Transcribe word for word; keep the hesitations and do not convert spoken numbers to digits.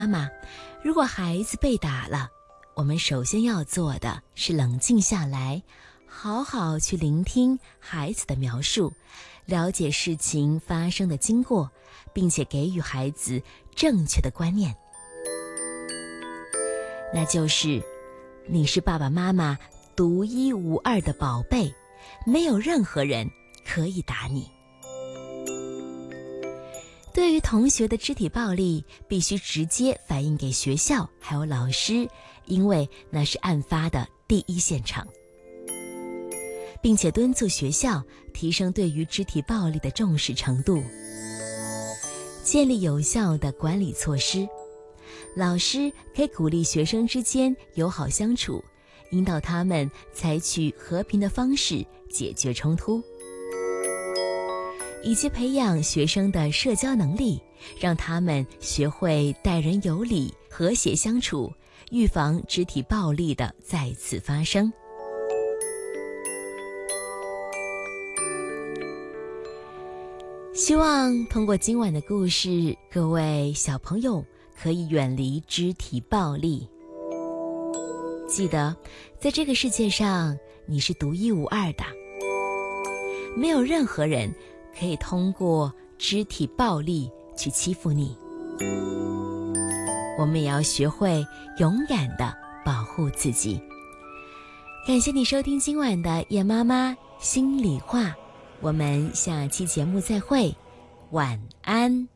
妈，如果孩子被打了，我们首先要做的是冷静下来，好好去聆听孩子的描述，了解事情发生的经过，并且给予孩子正确的观念。那就是你是爸爸妈妈独一无二的宝贝，没有任何人可以打你。对于同学的肢体暴力，必须直接反映给学校还有老师，因为那是案发的第一现场，并且敦促学校提升对于肢体暴力的重视程度，建立有效的管理措施。老师可以鼓励学生之间友好相处，引导他们采取和平的方式解决冲突，以及培养学生的社交能力，让他们学会待人有礼、和谐相处，预防肢体暴力的再次发生。希望通过今晚的故事，各位小朋友可以远离肢体暴力。记得，在这个世界上，你是独一无二的，没有任何人可以通过肢体暴力去欺负你。我们也要学会勇敢地保护自己。感谢你收听今晚的叶妈妈心里话，我们下期节目再会，晚安。